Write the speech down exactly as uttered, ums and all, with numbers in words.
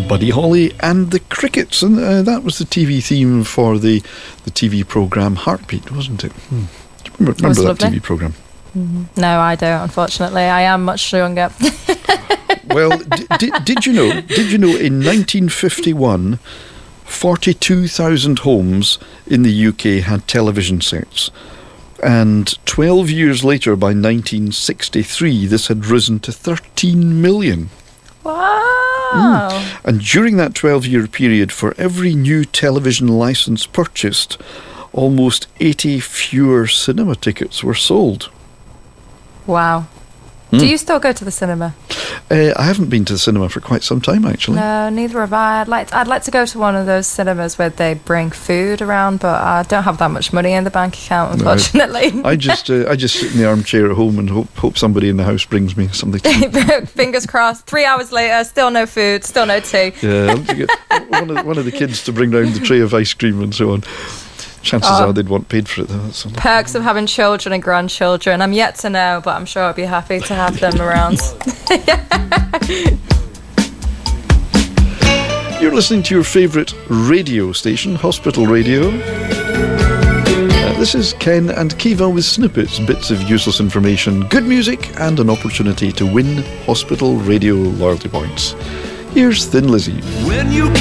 Buddy Holly and the Crickets, and uh, that was the T V theme for the the T V programme Heartbeat, wasn't it? Hmm. Do you remember, remember that T V programme? Mm-hmm. No, I don't, unfortunately. I am much younger. Well, d- d- did you know? Did you know in nineteen fifty-one, forty-two thousand homes in the U K had television sets, and twelve years later, by nineteen sixty-three, this had risen to thirteen million. Wow! Mm. And during that twelve-year period, for every new television licence purchased, almost eighty fewer cinema tickets were sold. Wow. Mm. Do you still go to the cinema? Uh, I haven't been to the cinema for quite some time, actually. No, neither have I. I'd like to, I'd like to go to one of those cinemas where they bring food around, but I don't have that much money in the bank account, unfortunately. No, I, I just uh, I just sit in the armchair at home and hope hope somebody in the house brings me something to eat. Fingers crossed. Three hours later, still no food, still no tea. Yeah, I'll get one of, one of the kids to bring round the tray of ice cream and so on. Chances oh. are they'd want paid for it, though. That's Perks of having children and grandchildren. I'm yet to know, but I'm sure I'll be happy to have them around. You're listening to your favourite radio station, Hospital Radio. Uh, this is Ken and Kiva with snippets, bits of useless information, good music, and an opportunity to win Hospital Radio loyalty points. Here's Thin Lizzy. When you